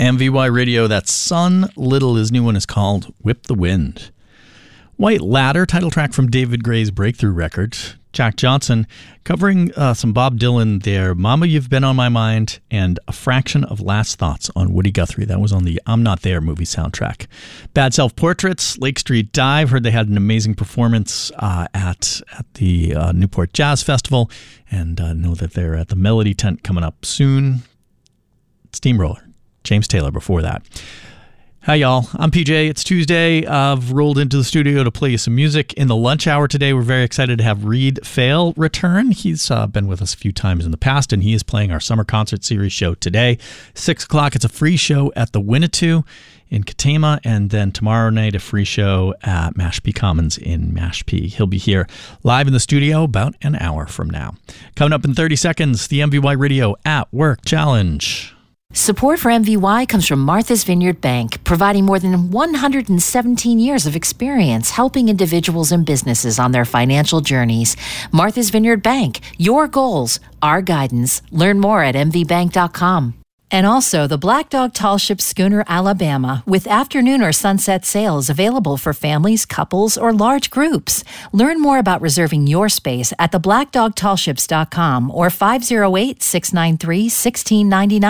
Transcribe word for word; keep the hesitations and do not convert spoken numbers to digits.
M V Y Radio, that's Son Little. His new one is called Whip the Wind. White Ladder, title track from David Gray's breakthrough record. Jack Johnson covering uh, some Bob Dylan there. Mama, You've Been on My Mind, and A Fraction of Last Thoughts on Woody Guthrie. That was on the I'm Not There movie soundtrack. Bad Self Portraits, Lake Street Dive. Heard they had an amazing performance uh, at at the uh, Newport Jazz Festival, and uh, know that they're at the Melody Tent coming up soon. Steamroller, James Taylor before that. Hi, y'all. I'm P J. It's Tuesday. I've rolled into the studio to play you some music. In the lunch hour today, we're very excited to have Reed Fail return. He's uh, been with us a few times in the past, and he is playing our summer concert series show today. Six o'clock, it's a free show at the Winnetou in Katama, and then tomorrow night, a free show at Mashpee Commons in Mashpee. He'll be here live in the studio about an hour from now. Coming up in thirty seconds, the M V Y Radio At Work Challenge. Support for M V Y comes from Martha's Vineyard Bank, providing more than one hundred seventeen years of experience helping individuals and businesses on their financial journeys. Martha's Vineyard Bank, your goals, our guidance. Learn more at m v bank dot com. And also the Black Dog Tall Ship Schooner Alabama, with afternoon or sunset sails available for families, couples, or large groups. Learn more about reserving your space at the black dog tall ships dot com or five oh eight, six nine three, one six nine nine.